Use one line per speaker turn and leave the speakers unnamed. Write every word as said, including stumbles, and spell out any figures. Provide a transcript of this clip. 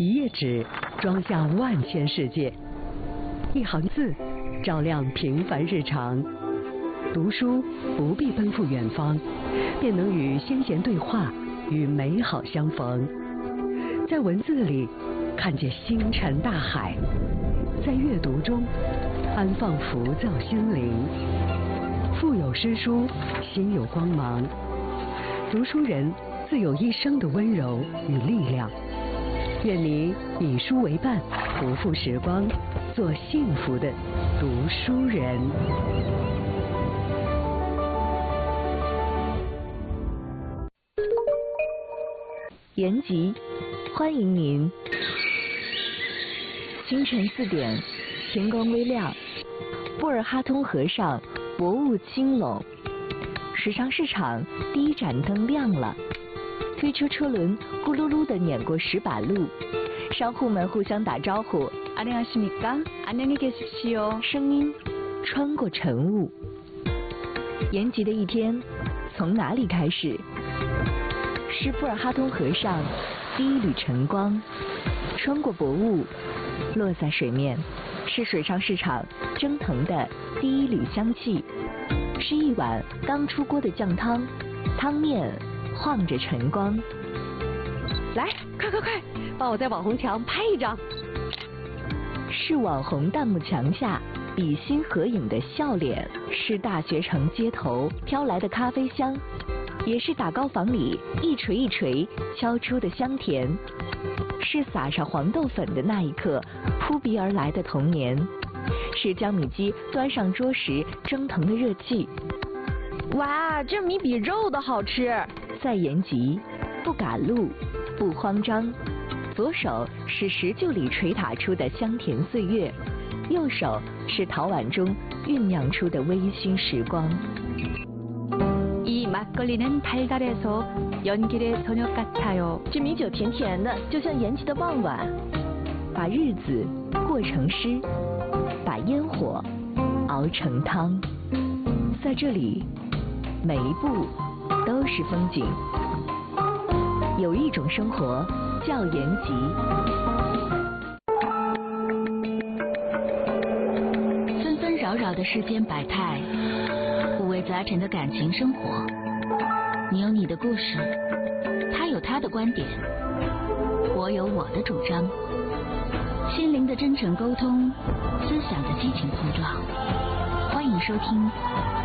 一页纸装下万千世界，一行字照亮平凡日常。读书不必奔赴远方，便能与先贤对话，与美好相逢。在文字里看见星辰大海，在阅读中安放浮躁心灵。腹有诗书，心有光芒。读书人自有一生的温柔与力量。愿你以书为伴，不负时光，做幸福的读书人。
延吉，欢迎您。清晨四点，天光微亮，布尔哈通河上薄雾轻拢，时尚市场第一盏灯亮了。推车车轮咕噜噜地碾过石板路，商户们互相打招呼。안녕하십니까？안녕히계십시오。声音穿过晨雾。延吉的一天从哪里开始？是布尔哈通河上第一缕晨光，穿过薄雾，落在水面；是水上市场蒸腾的第一缕香气，是一碗刚出锅的酱汤，汤面晃着晨光。
来，快快快，帮我在网红墙拍一张。
是网红弹幕墙下比心合影的笑脸，是大学城街头飘来的咖啡香，也是打糕房里一锤一锤敲出的香甜，是撒上黄豆粉的那一刻扑鼻而来的童年，是江米鸡端上桌时蒸腾的热气。
哇，这米比肉的好吃！
在延吉，不赶路，不慌张。左手是石臼里捶打出的香甜岁月，右手是陶碗中酝酿出的微醺时光。
이 막걸리는 달달해서 연길의 저녁 같아요。
这米酒甜甜的，就像延吉的傍晚。把日子过成诗，把烟火熬成汤。在这里，每一步都是风景。有一种生活叫延吉。
纷纷扰扰的世间百态，五味杂陈的感情生活。你有你的故事，他有他的观点，我有我的主张。心灵的真诚沟通，思想的激情碰撞。欢迎收听